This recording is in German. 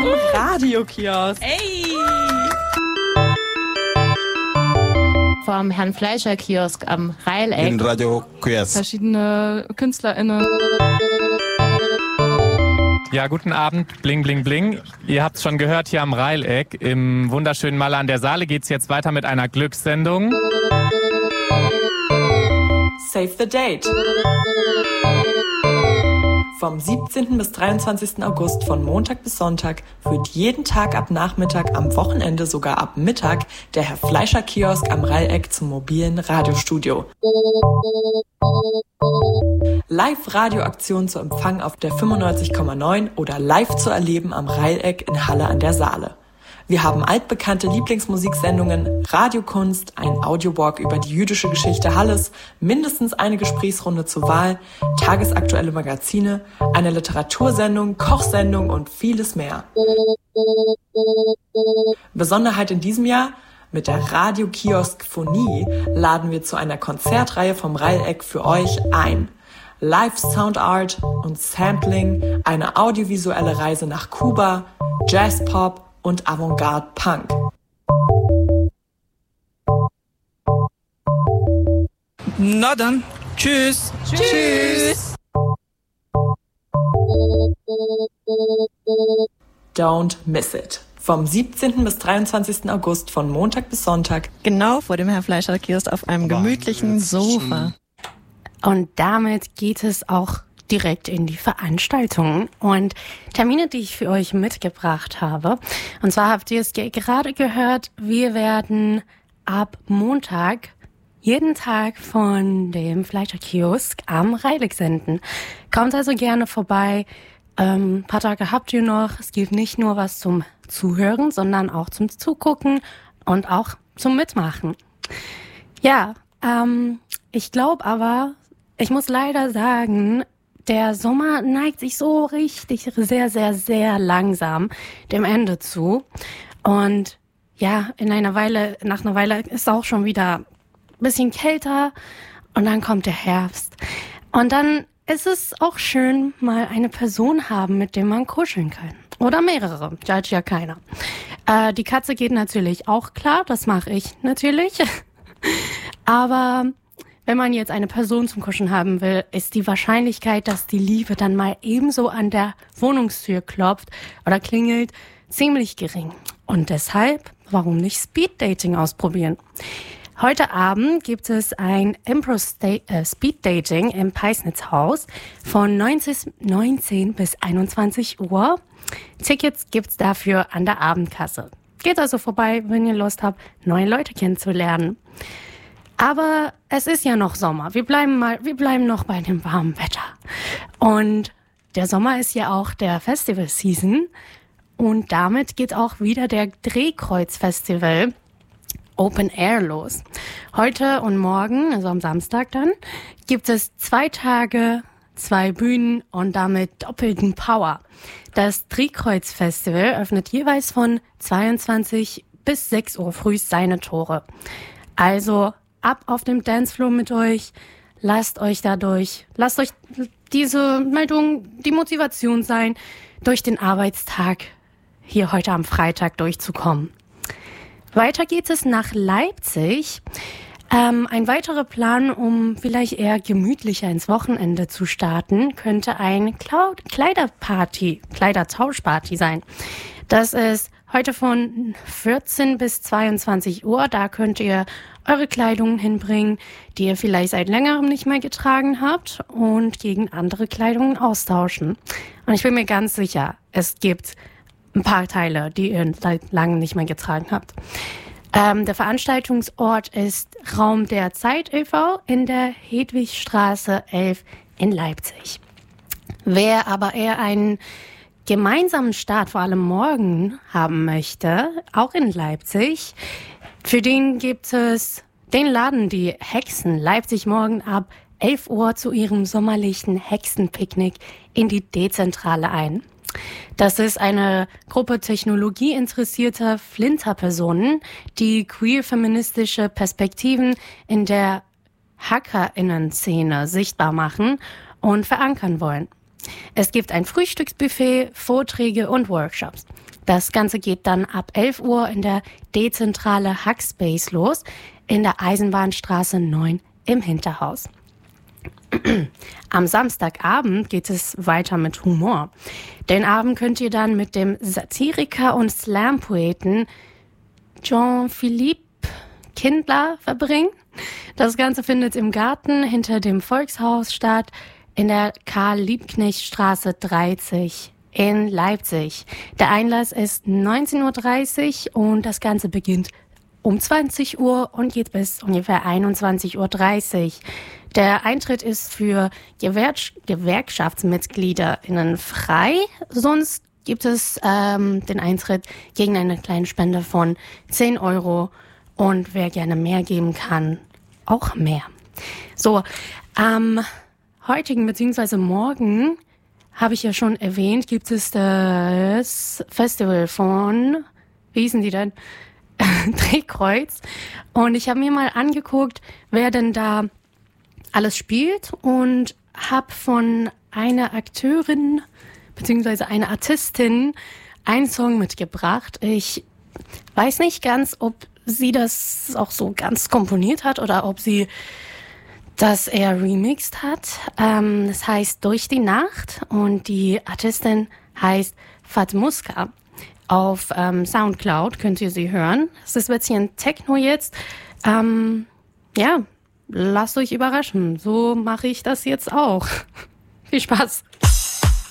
am Radiokiosk. Ey! Vom Herrn Fleischer Kiosk am Reileck. In Radiokiosk. Verschiedene KünstlerInnen. Ja, guten Abend, bling, bling, bling. Ihr habt's schon gehört, hier am Reileck im wunderschönen Malle an der Saale geht's jetzt weiter mit einer Glückssendung. Save the Date. Vom 17. bis 23. August von Montag bis Sonntag führt jeden Tag ab Nachmittag, am Wochenende sogar ab Mittag der Herr Fleischer Kiosk am Reileck zum mobilen Radiostudio. Live-Radioaktion zu empfangen auf der 95,9 oder live zu erleben am Reileck in Halle an der Saale. Wir haben altbekannte Lieblingsmusiksendungen, Radiokunst, ein Audiowalk über die jüdische Geschichte Halles, mindestens eine Gesprächsrunde zur Wahl, tagesaktuelle Magazine, eine Literatursendung, Kochsendung und vieles mehr. Besonderheit in diesem Jahr: Mit der Radiokioskphonie laden wir zu einer Konzertreihe vom Reileck für euch ein. Live Soundart und Sampling, eine audiovisuelle Reise nach Kuba, Jazzpop und Avantgarde Punk. Na dann, tschüss. Tschüss. Don't miss it. Vom 17. bis 23. August von Montag bis Sonntag. Genau vor dem Herr Fleischer Kiosk auf einem gemütlichen Sofa. Und damit geht es auch direkt in die Veranstaltungen und Termine, die ich für euch mitgebracht habe. Und zwar habt ihr es gerade gehört, wir werden ab Montag jeden Tag von dem Fleischer Kiosk am Reileck senden. Kommt also gerne vorbei. Ein paar Tage habt ihr noch. Es gibt nicht nur was zum Zuhören, sondern auch zum Zugucken und auch zum Mitmachen. Ja, ich glaube aber, ich muss leider sagen, der Sommer neigt sich so richtig sehr, sehr, sehr langsam dem Ende zu. Und ja, nach einer Weile ist auch schon wieder ein bisschen kälter und dann kommt der Herbst. Und dann ist es auch schön, mal eine Person haben, mit dem man kuscheln kann. Oder mehrere, judge ja keiner. Die Katze geht natürlich auch klar, das mache ich natürlich. Aber wenn man jetzt eine Person zum Kuscheln haben will, ist die Wahrscheinlichkeit, dass die Liebe dann mal ebenso an der Wohnungstür klopft oder klingelt, ziemlich gering. Und deshalb, warum nicht Speeddating ausprobieren? Heute Abend gibt es ein Speeddating im Peisnitzhaus von 19 bis 21 Uhr. Tickets gibt's dafür an der Abendkasse. Geht also vorbei, wenn ihr Lust habt, neue Leute kennenzulernen. Aber es ist ja noch Sommer. Wir bleiben noch bei dem warmen Wetter. Und der Sommer ist ja auch der Festival-Season. Und damit geht auch wieder der Drehkreuz-Festival Open Air los. Heute und morgen, also am Samstag dann, gibt es 2 Tage, 2 Bühnen und damit doppelten Power. Das Drehkreuz-Festival öffnet jeweils von 22 bis 6 Uhr früh seine Tore. Also ab auf dem Dancefloor mit euch, lasst euch diese Meldung die Motivation sein, durch den Arbeitstag hier heute am Freitag durchzukommen. Weiter geht es nach Leipzig. Ein weiterer Plan, um vielleicht eher gemütlicher ins Wochenende zu starten, könnte ein Kleidertauschparty sein. Das ist heute von 14 bis 22 Uhr. Da könnt ihr eure Kleidung hinbringen, die ihr vielleicht seit längerem nicht mehr getragen habt und gegen andere Kleidungen austauschen. Und ich bin mir ganz sicher, es gibt ein paar Teile, die ihr seit langem nicht mehr getragen habt. Der Veranstaltungsort ist Raum der Zeit e.V. in der Hedwigstraße 11 in Leipzig. Wer aber eher einen gemeinsamen Start, vor allem morgen, haben möchte, auch in Leipzig, für den gibt es den Laden Die Hexen Leipzig morgen ab 11 Uhr zu ihrem sommerlichen Hexenpicknick in die Dezentrale ein. Das ist eine Gruppe technologieinteressierter Flinterpersonen, die queer-feministische Perspektiven in der HackerInnen-Szene sichtbar machen und verankern wollen. Es gibt ein Frühstücksbuffet, Vorträge und Workshops. Das Ganze geht dann ab 11 Uhr in der Dezentrale Hackspace los, in der Eisenbahnstraße 9 im Hinterhaus. Am Samstagabend geht es weiter mit Humor. Den Abend könnt ihr dann mit dem Satiriker und Slam-Poeten Jean-Philippe Kindler verbringen. Das Ganze findet im Garten hinter dem Volkshaus statt, in der Karl-Liebknecht-Straße 30 in Leipzig. Der Einlass ist 19:30 Uhr und das Ganze beginnt um 20 Uhr und geht bis ungefähr 21:30 Uhr. Der Eintritt ist für GewerkschaftsmitgliederInnen frei, sonst gibt es den Eintritt gegen eine kleine Spende von 10 Euro und wer gerne mehr geben kann, auch mehr. So, am heutigen bzw. morgen, habe ich ja schon erwähnt, gibt es das Festival von, wie hießen die denn? Drehkreuz. Und ich habe mir mal angeguckt, wer denn da alles spielt und habe von einer Akteurin bzw. einer Artistin einen Song mitgebracht. Ich weiß nicht ganz, ob sie das auch so ganz komponiert hat oder ob sie das eher remixed hat. Das heißt Durch die Nacht und die Artistin heißt Fatmuska. Auf Soundcloud könnt ihr sie hören. Es ist ein bisschen Techno jetzt. Lasst euch überraschen. So mache ich das jetzt auch. Viel Spaß.